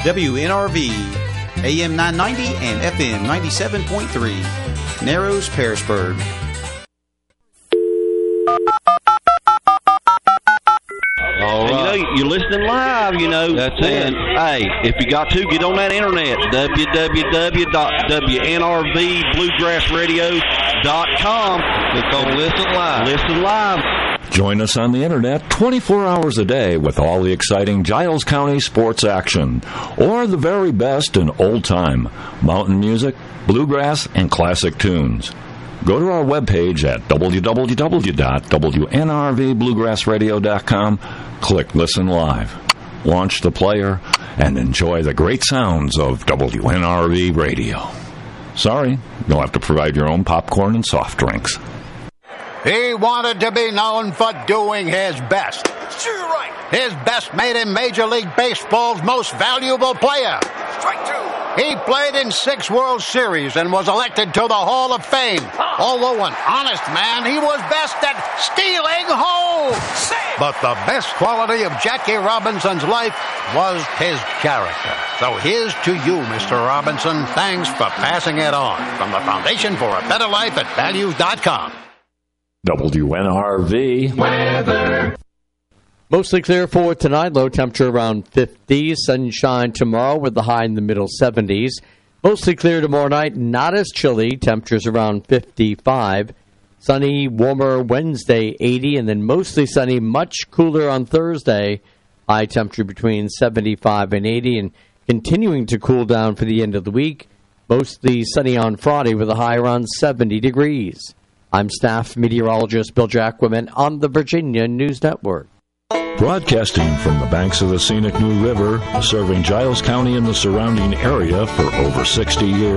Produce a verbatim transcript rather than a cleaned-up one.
W N R V, A M nine ninety and F M ninety-seven point three, Narrows, Pearisburg. All right. You know, you're listening live, you know. That's and, it. Hey, if you got to, get on that internet, w w w dot w n r v bluegrass radio dot com. Click on Listen Live. Listen live. Join us on the internet twenty-four hours a day with all the exciting Giles County sports action, or the very best in old-time mountain music, bluegrass, and classic tunes. Go to our webpage at w w w dot w n r v bluegrass radio dot com, click Listen Live, launch the player, and enjoy the great sounds of W N R V Radio. Sorry, you'll have to provide your own popcorn and soft drinks. He wanted to be known for doing his best. Sure, right. His best made him Major League Baseball's most valuable player. Strike two. He played in six World Series and was elected to the Hall of Fame. Huh. Although an honest man, he was best at stealing home. Save. But the best quality of Jackie Robinson's life was his character. So here's to you, Mister Robinson. Thanks for passing it on. From the Foundation for a Better Life at values dot com. W N R V weather. Mostly clear for tonight. Low temperature around fifty. Sunshine tomorrow with the high in the middle seventies. Mostly clear tomorrow night. Not as chilly. Temperatures around fifty-five. Sunny, warmer Wednesday, eighty. And then mostly sunny, much cooler on Thursday. High temperature between seventy-five and eighty. And continuing to cool down for the end of the week. Mostly sunny on Friday with a high around seventy degrees. I'm staff meteorologist Bill Jacquemin on the Virginia News Network. Broadcasting from the banks of the scenic New River, serving Giles County and the surrounding area for over sixty years.